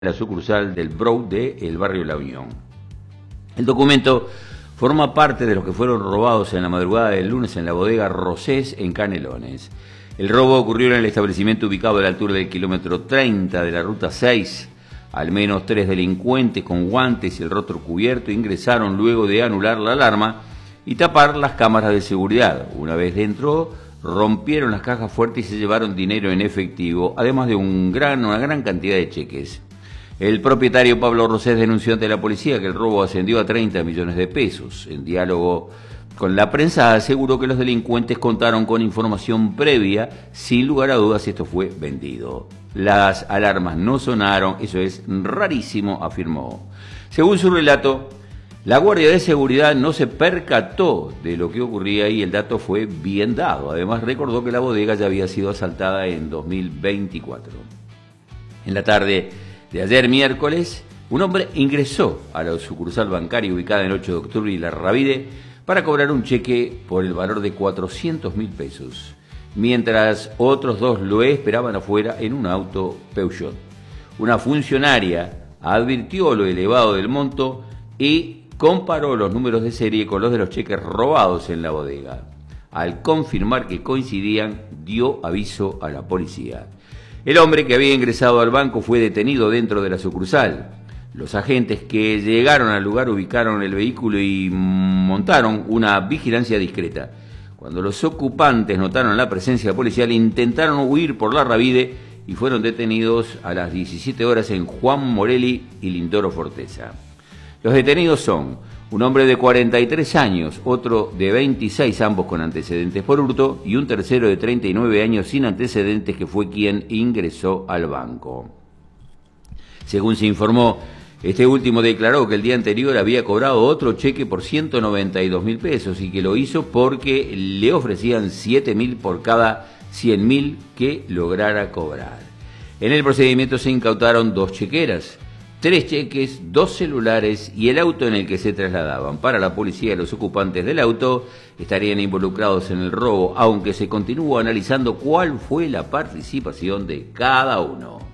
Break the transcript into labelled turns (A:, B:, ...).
A: la sucursal del Brou de el barrio La Unión. El documento forma parte de los que fueron robados en la madrugada del lunes en la bodega Rosés en Canelones. El robo ocurrió en el establecimiento ubicado a la altura del kilómetro 30 de la ruta 6. Al menos 3 delincuentes con guantes y el rostro cubierto ingresaron luego de anular la alarma y tapar las cámaras de seguridad. Una vez dentro, rompieron las cajas fuertes y se llevaron dinero en efectivo, además de una gran cantidad de cheques. El propietario Pablo Rosés denunció ante la policía que el robo ascendió a 30 millones de pesos. En diálogo con la prensa aseguró que los delincuentes contaron con información previa, sin lugar a dudas esto fue vendido. Las alarmas no sonaron, eso es rarísimo, afirmó. Según su relato, la Guardia de Seguridad no se percató de lo que ocurría y el dato fue bien dado. Además recordó que la bodega ya había sido asaltada en 2024. En la tarde de ayer miércoles, un hombre ingresó a la sucursal bancaria ubicada en 8 de octubre y La Rabide para cobrar un cheque por el valor de 400.000 pesos, mientras otros dos lo esperaban afuera en un auto Peugeot. Una funcionaria advirtió lo elevado del monto y comparó los números de serie con los de los cheques robados en la bodega. Al confirmar que coincidían, dio aviso a la policía. El hombre que había ingresado al banco fue detenido dentro de la sucursal. Los agentes que llegaron al lugar ubicaron el vehículo y montaron una vigilancia discreta. Cuando los ocupantes notaron la presencia policial, intentaron huir por La Rabide y fueron detenidos a las 17 horas en Juan Morelli y Lindoro Forteza. Los detenidos son un hombre de 43 años, otro de 26, ambos con antecedentes por hurto, y un tercero de 39 años sin antecedentes que fue quien ingresó al banco. Según se informó, este último declaró que el día anterior había cobrado otro cheque por 192.000 pesos y que lo hizo porque le ofrecían 7.000 por cada 100.000 que lograra cobrar. En el procedimiento se incautaron 2 chequeras, 3 cheques, 2 celulares y el auto en el que se trasladaban. Para la policía, los ocupantes del auto estarían involucrados en el robo, aunque se continúa analizando cuál fue la participación de cada uno.